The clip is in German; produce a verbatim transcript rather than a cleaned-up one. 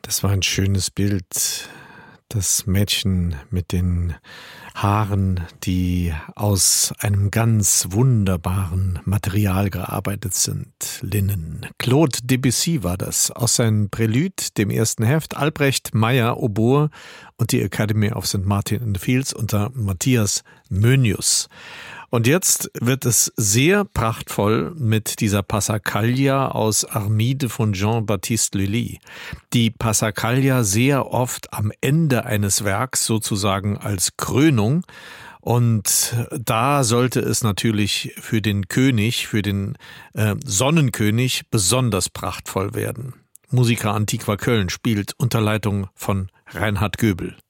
Das war ein schönes Bild. Das Mädchen mit den Haaren, die aus einem ganz wunderbaren Material gearbeitet sind. Linnen. Claude Debussy war das. Aus seinem Prälude, dem ersten Heft. Albrecht Meyer, Oboe und die Academy of Saint Martin in the Fields unter Matthias Mönius. Und jetzt wird es sehr prachtvoll mit dieser Passacaglia aus Armide von Jean-Baptiste Lully. Die Passacaglia sehr oft am Ende eines Werks sozusagen als Krönung. Und da sollte es natürlich für den König, für den äh, Sonnenkönig besonders prachtvoll werden. Musica Antiqua Köln spielt unter Leitung von Reinhard Göbel.